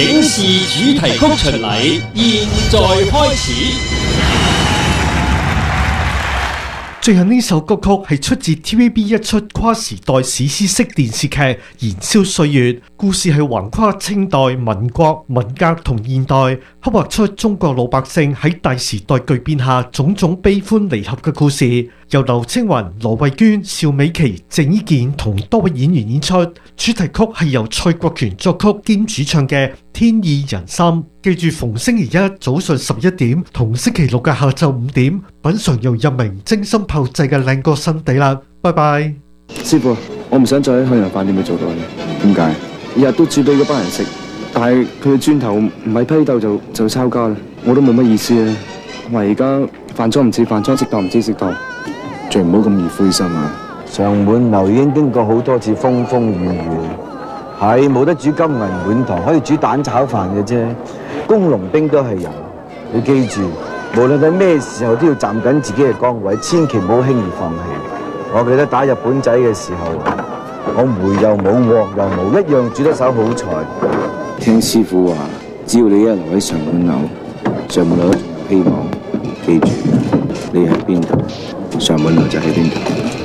影視主題曲巡禮現在開始。 最近呢首歌曲係出自 TVB 一出跨時代史詩式電視劇《燃燒歲月》，故事係橫跨清代、民國、文革同現代，刻畫出中國老百姓喺大時代巨變下種種悲歡離合嘅故事。由劉青雲、羅慧娟、邵美琪、鄭伊健同多位演員演出，主題曲係由蔡國權作曲兼主唱嘅《天意人心》。記住逢星期一早上11點同星期六嘅下晝5點，品嚐由任明精心炮製嘅靚歌新地啦！拜拜。 師傅，我唔想再喺向陽飯店度做到你。點解？日日都煮俾嗰班人食，但係佢哋轉頭唔係批鬥就抄家啦，我都冇乜意思啊！我話而家飯莊唔似飯莊，食檔唔似食檔，最唔好咁易灰心啊！ 上滿樓已經經過好多次風風雨雨，係冇得煮金銀滿堂，可以煮蛋炒飯嘅啫。工農兵都係人，你記住，無論喺咩時候都要站緊自己嘅崗位，千祈唔好輕易放棄。我記得打日本仔嘅時候，我梅又冇鑊又冇，一樣煮得手好菜。 聽師傅話，只要你一留喺上滿樓，上滿樓都仲有希望。記住，你喺邊度，上滿樓就喺邊度。